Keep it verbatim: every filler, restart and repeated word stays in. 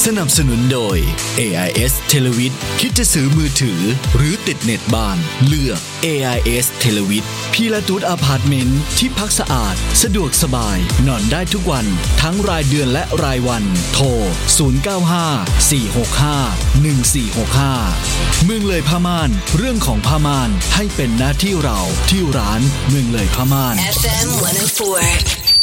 สนับสนุนโดย เอ ไอ เอส Televid คิดจะซื้อมือถือหรือติดเน็ตบ้านเลือก เอ ไอ เอส Televid พีลาตุสอพาร์ตเมนต์ที่พักสะอาดสะดวกสบายนอนได้ทุกวันทั้งรายเดือนและรายวันโทรศูนย์ เก้า ห้า สี่ หก ห้า หนึ่ง สี่ หก ห้าเมืองเลยผ้าม่านเรื่องของผ้าม่านให้เป็นหน้าที่เราที่ร้านเมืองเลยผ้าม่านเอฟ เอ็ม หนึ่งศูนย์สี่